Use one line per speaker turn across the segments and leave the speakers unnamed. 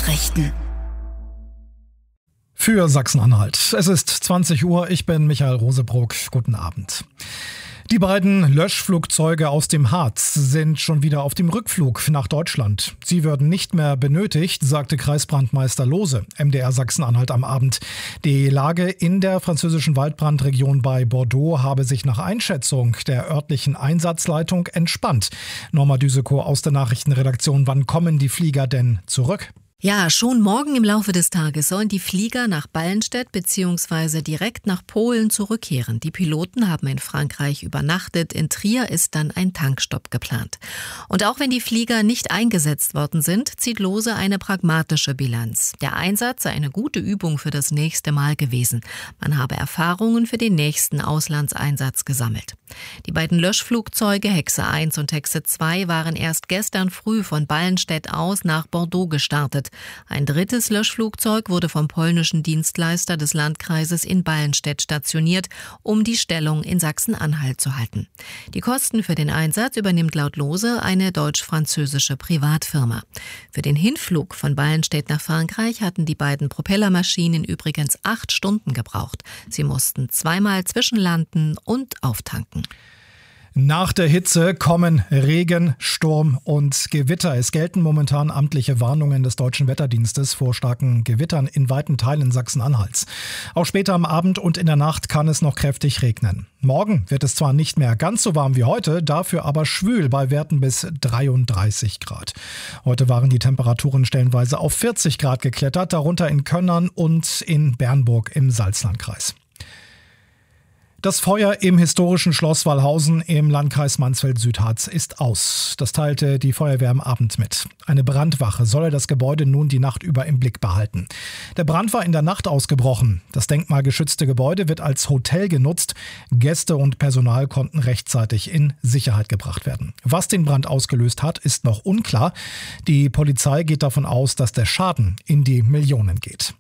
Nachrichten.
Für Sachsen-Anhalt. Es ist 20 Uhr, ich bin Michael Rosebrock. Guten Abend. Die beiden Löschflugzeuge aus dem Harz sind schon wieder auf dem Rückflug nach Deutschland. Sie würden nicht mehr benötigt, sagte Kreisbrandmeister Lohse, MDR Sachsen-Anhalt am Abend. Die Lage in der französischen Waldbrandregion bei Bordeaux habe sich nach Einschätzung der örtlichen Einsatzleitung entspannt. Norma Düsekow aus der Nachrichtenredaktion. Wann kommen die Flieger denn zurück?
Ja, schon morgen im Laufe des Tages sollen die Flieger nach Ballenstedt bzw. direkt nach Polen zurückkehren. Die Piloten haben in Frankreich übernachtet. In Trier ist dann ein Tankstopp geplant. Und auch wenn die Flieger nicht eingesetzt worden sind, zieht Lohse eine pragmatische Bilanz. Der Einsatz sei eine gute Übung für das nächste Mal gewesen. Man habe Erfahrungen für den nächsten Auslandseinsatz gesammelt. Die beiden Löschflugzeuge Hexe 1 und Hexe 2 waren erst gestern früh von Ballenstedt aus nach Bordeaux gestartet. Ein drittes Löschflugzeug wurde vom polnischen Dienstleister des Landkreises in Ballenstedt stationiert, um die Stellung in Sachsen-Anhalt zu halten. Die Kosten für den Einsatz übernimmt laut Lohse eine deutsch-französische Privatfirma. Für den Hinflug von Ballenstedt nach Frankreich hatten die beiden Propellermaschinen übrigens 8 Stunden gebraucht. Sie mussten zweimal zwischenlanden und auftanken.
Nach der Hitze kommen Regen, Sturm und Gewitter. Es gelten momentan amtliche Warnungen des Deutschen Wetterdienstes vor starken Gewittern in weiten Teilen Sachsen-Anhalts. Auch später am Abend und in der Nacht kann es noch kräftig regnen. Morgen wird es zwar nicht mehr ganz so warm wie heute, dafür aber schwül bei Werten bis 33 Grad. Heute waren die Temperaturen stellenweise auf 40 Grad geklettert, darunter in Könnern und in Bernburg im Salzlandkreis. Das Feuer im historischen Schloss Wallhausen im Landkreis Mansfeld-Südharz ist aus. Das teilte die Feuerwehr am Abend mit. Eine Brandwache solle das Gebäude nun die Nacht über im Blick behalten. Der Brand war in der Nacht ausgebrochen. Das denkmalgeschützte Gebäude wird als Hotel genutzt. Gäste und Personal konnten rechtzeitig in Sicherheit gebracht werden. Was den Brand ausgelöst hat, ist noch unklar. Die Polizei geht davon aus, dass der Schaden in die Millionen geht.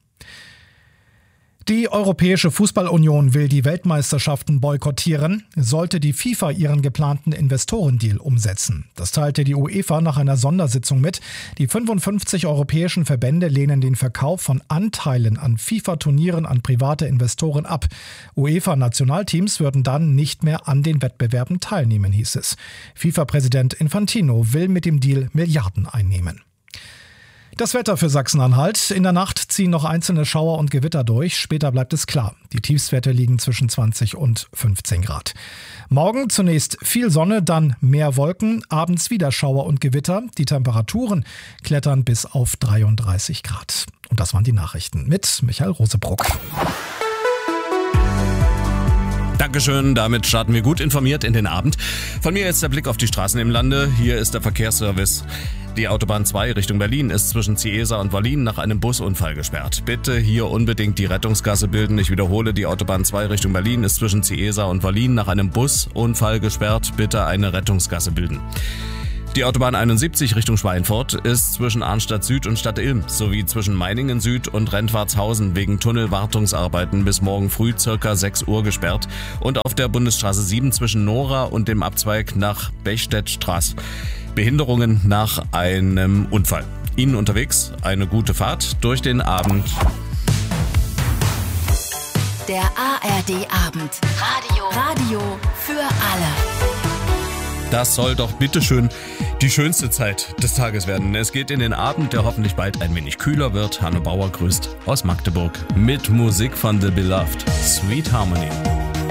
Die Europäische Fußballunion will die Weltmeisterschaften boykottieren, sollte die FIFA ihren geplanten Investorendeal umsetzen. Das teilte die UEFA nach einer Sondersitzung mit. Die 55 europäischen Verbände lehnen den Verkauf von Anteilen an FIFA-Turnieren an private Investoren ab. UEFA-Nationalteams würden dann nicht mehr an den Wettbewerben teilnehmen, hieß es. FIFA-Präsident Infantino will mit dem Deal Milliarden einnehmen. Das Wetter für Sachsen-Anhalt. In der Nacht ziehen noch einzelne Schauer und Gewitter durch. Später bleibt es klar. Die Tiefstwerte liegen zwischen 20 und 15 Grad. Morgen zunächst viel Sonne, dann mehr Wolken. Abends wieder Schauer und Gewitter. Die Temperaturen klettern bis auf 33 Grad. Und das waren die Nachrichten mit Michael Rosebrock.
Dankeschön, damit starten wir gut informiert in den Abend. Von mir jetzt der Blick auf die Straßen im Lande. Hier ist der Verkehrsservice. Die Autobahn 2 Richtung Berlin ist zwischen Ciesa und Wallin nach einem Busunfall gesperrt. Bitte hier unbedingt die Rettungsgasse bilden. Ich wiederhole, die Autobahn 2 Richtung Berlin ist zwischen Ciesa und Wallin nach einem Busunfall gesperrt. Bitte eine Rettungsgasse bilden. Die Autobahn 71 Richtung Schweinfurt ist zwischen Arnstadt Süd und Stadt Ilm sowie zwischen Meiningen Süd und Rentwartshausen wegen Tunnelwartungsarbeiten bis morgen früh ca. 6 Uhr gesperrt und auf der Bundesstraße 7 zwischen Nora und dem Abzweig nach Bechstedt-Straß. Behinderungen nach einem Unfall. Ihnen unterwegs eine gute Fahrt durch den Abend.
Der ARD-Abend. Radio für alle.
Das soll doch bitteschön die schönste Zeit des Tages werden. Es geht in den Abend, der hoffentlich bald ein wenig kühler wird. Hanno Bauer grüßt aus Magdeburg mit Musik von The Beloved. Sweet Harmony.